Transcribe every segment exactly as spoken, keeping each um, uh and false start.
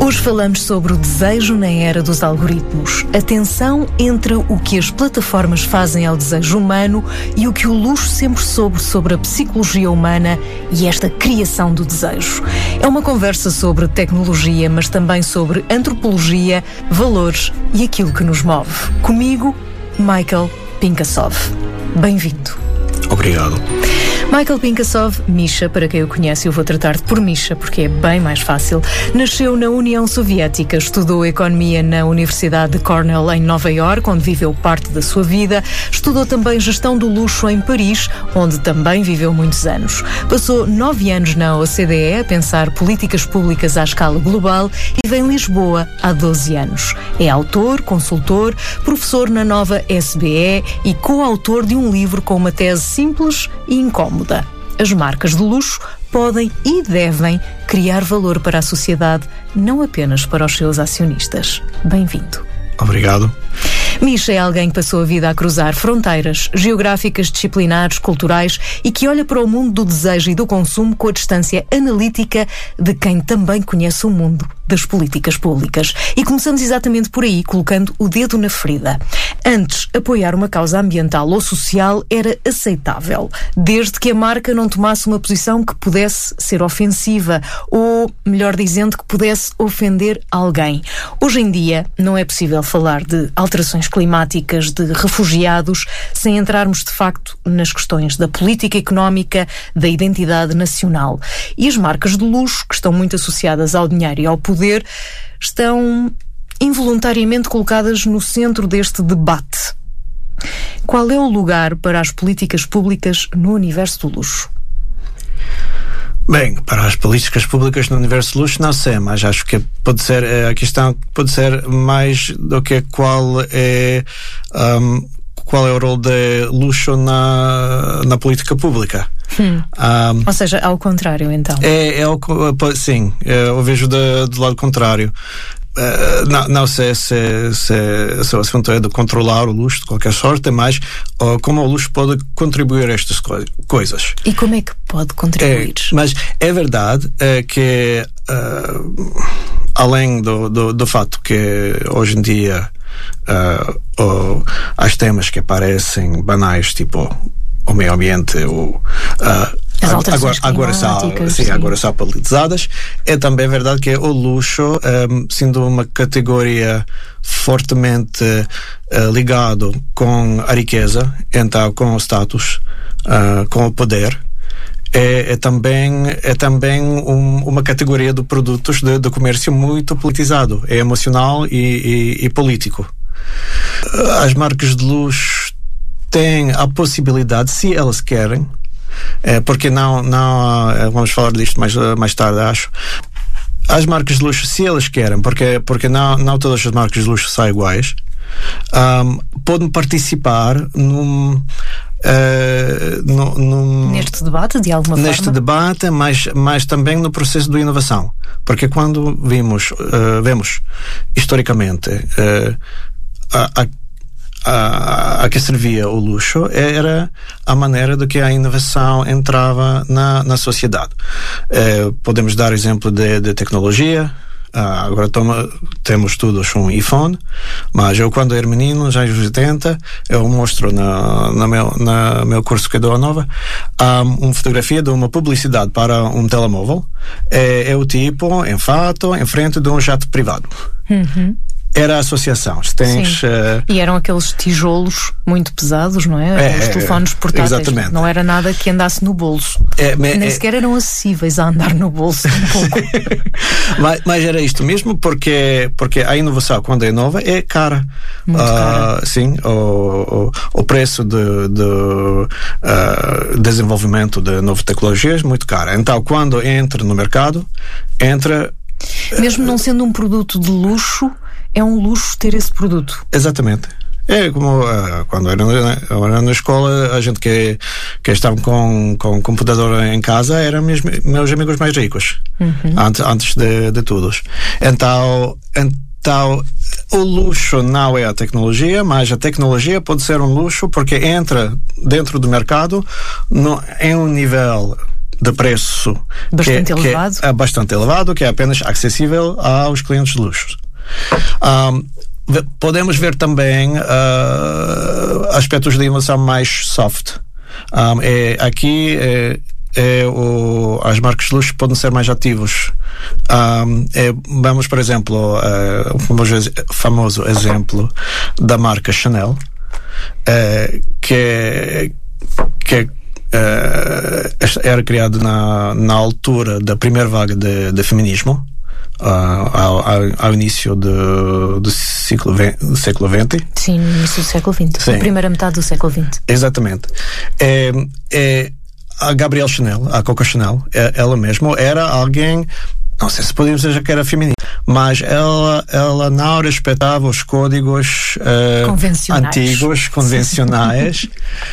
Hoje falamos sobre o desejo na era dos algoritmos, a tensão entre o que as plataformas fazem ao desejo humano e o que o luxo sempre soube sobre a psicologia humana e esta criação do desejo. É uma conversa sobre tecnologia, mas também sobre antropologia, valores e aquilo que nos move. Comigo, Michael Pinkassov. Bem-vindo. Obrigado. Michael Pinkassov, Misha, para quem o conhece, eu vou tratar-te por Misha, porque é bem mais fácil. Nasceu na União Soviética, estudou Economia na Universidade de Cornell, em Nova Iorque, onde viveu parte da sua vida. Estudou também Gestão do Luxo em Paris, onde também viveu muitos anos. Passou nove anos na O C D E a pensar políticas públicas à escala global e vem em Lisboa há doze anos. É autor, consultor, professor na nova S B E e coautor de um livro com uma tese simples e incómoda. As marcas de luxo podem e devem criar valor para a sociedade, não apenas para os seus acionistas. Bem-vindo. Obrigado. Misha é alguém que passou a vida a cruzar fronteiras geográficas, disciplinares, culturais e que olha para o mundo do desejo e do consumo com a distância analítica de quem também conhece o mundo das políticas públicas. E começamos exatamente por aí, colocando o dedo na ferida. Antes, apoiar uma causa ambiental ou social era aceitável, desde que a marca não tomasse uma posição que pudesse ser ofensiva ou, melhor dizendo, que pudesse ofender alguém. Hoje em dia, não é possível falar de alterações climáticas, de refugiados, sem entrarmos de facto nas questões da política económica, da identidade nacional. E as marcas de luxo, que estão muito associadas ao dinheiro e ao poder, estão involuntariamente colocadas no centro deste debate. Qual é o lugar para as políticas públicas no universo do luxo? Bem, para as políticas públicas no universo do luxo não sei, mas acho que pode ser, a questão pode ser mais do que qual é um, qual é o rol de luxo na, na política pública. Hum. Um, Ou seja, ao contrário, então. É, é ao, sim, eu vejo do, do lado contrário. Uh, não, não sei se, se, se o assunto é de controlar o luxo de qualquer sorte, mas uh, como o luxo pode contribuir a estas co- coisas. E como é que pode contribuir? É, mas é verdade é, que uh, além do, do, do fato que hoje em dia uh, uh, as temas que aparecem banais, tipo o meio ambiente, o uh, As alterações agora, agora são, sim, sim. agora são politizadas. É também verdade que o luxo, um, sendo uma categoria fortemente uh, ligado com a riqueza, então com o status, uh, com o poder, é, é também, é também um, uma categoria de produtos de, de comércio muito politizado, é emocional e, e, e político. As marcas de luxo têm a possibilidade, se elas querem, É, porque não, não, vamos falar disto mais, mais tarde, acho. As marcas de luxo, se elas querem, porque, porque não, não todas as marcas de luxo são iguais, um, podem participar num, uh, num, num, neste debate, de alguma neste forma? debate, mas, mas também no processo de inovação. Porque quando vimos, uh, vemos historicamente uh, a, a A, a que servia o luxo era a maneira de que a inovação entrava na, na sociedade. Eh, podemos dar exemplo de, de tecnologia. Ah, agora toma, temos todos um iPhone, mas eu quando era menino, nos anos oitenta, eu mostro na, na, meu, na meu curso que dou a nova um, uma fotografia de uma publicidade para um telemóvel. É, é o tipo em fato, em frente de um jato privado. Uhum. Era a associação. Tens, uh... E eram aqueles tijolos muito pesados, não é? é Os telefones portáteis. Exatamente. Não era nada que andasse no bolso. É, me, Nem é... sequer eram acessíveis a andar no bolso um pouco. mas, mas era isto mesmo, porque, porque a inovação, quando é nova, é cara. Muito cara. Uh, sim, o, o, o preço de, de uh, desenvolvimento de novas tecnologias é muito caro. Então, quando entra no mercado, entra... Mesmo não sendo um produto de luxo, é um luxo ter esse produto. Exatamente. É como uh, quando era na, era na escola, a gente que, que estava com, com computador em casa eram meus, meus amigos mais ricos, uhum. antes, antes de, de todos. Então, então, o luxo não é a tecnologia, mas a tecnologia pode ser um luxo porque entra dentro do mercado no, em um nível de preço bastante que, elevado. que é bastante elevado, que é apenas acessível aos clientes de luxo. Um, podemos ver também uh, aspectos de inovação mais soft. Um, é, aqui é, é o, as marcas de luxo podem ser mais ativos. Um, é, vamos, por exemplo, uh, o famoso, famoso exemplo da marca Chanel, uh, que, que uh, era criado na, na altura da primeira vaga de, de feminismo. Uh, ao, ao, ao início do, do, ciclo, do século vinte. Sim, no início do século vinte. Sim. A primeira metade do século vinte. Exatamente. É, é, a Gabrielle Chanel, a Coco Chanel, é, ela mesma era alguém, não sei se podemos dizer que era feminista, mas ela, ela não respeitava os códigos uh, convencionais. antigos, convencionais.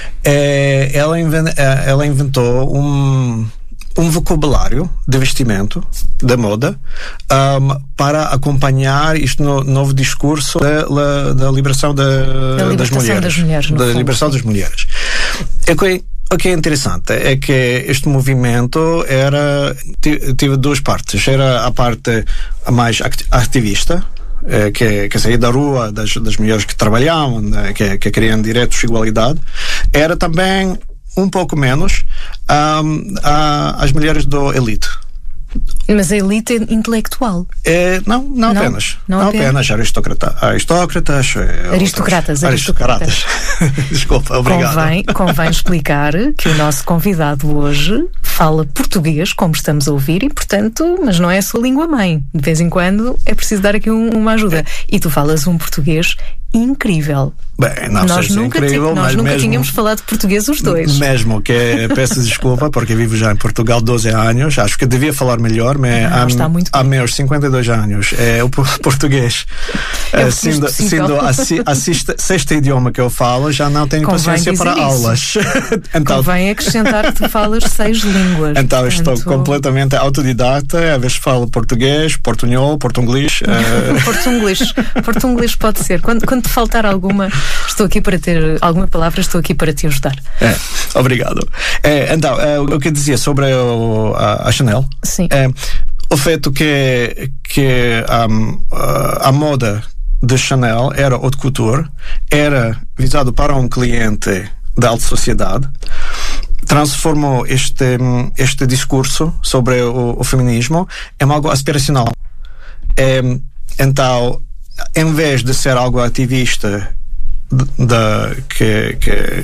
é, ela, invent, ela inventou um um vocabulário de vestimento, da moda, um, para acompanhar isto no novo discurso da, da liberação, da, da libertação das mulheres. Das mulheres da fundo. liberação das mulheres. É que, o que é interessante é que este movimento era, tive duas partes. Era a parte mais ativista, que, que saía da rua das, das mulheres que trabalhavam, que, que queriam direitos e igualdade. Era também um pouco menos um, a, as mulheres do elite. Mas a elite é intelectual. É, não, não, não apenas. Não, não apenas. apenas aristocrata, aristocratas. Aristocratas. Aristocratas. Desculpa, obrigado. Convém, convém explicar que o nosso convidado hoje fala português, como estamos a ouvir, e portanto, mas não é a sua língua mãe. De vez em quando é preciso dar aqui um, uma ajuda. E tu falas um português incrível. Bem, não nós sei nunca, se é incrível, nós mas nunca mesmo, tínhamos falado português os dois. Mesmo que peço desculpa, porque vivo já em Portugal doze anos, acho que devia falar melhor, mas não, está muito há meus cinquenta e dois anos é o português. É o sendo sendo a, a sexta, sexta idioma que eu falo, já não tenho Convém paciência para isso. aulas. Então, convém acrescentar que tu falas seis línguas. Então portanto... estou completamente autodidata, às vezes falo português, portunhol, portunglês. uh... portunglês. Portunglês pode ser. Quando, quando te faltar alguma, estou aqui para ter alguma palavra, estou aqui para te ajudar. É, obrigado. É, então, é, o que eu dizia sobre o, a, a Chanel. Sim. É, o feito que, que um, a, a moda de Chanel era haute couture, era visado para um cliente da alta sociedade, transformou este, este discurso sobre o, o feminismo em algo aspiracional. É, então, em vez de ser algo ativista da, que, que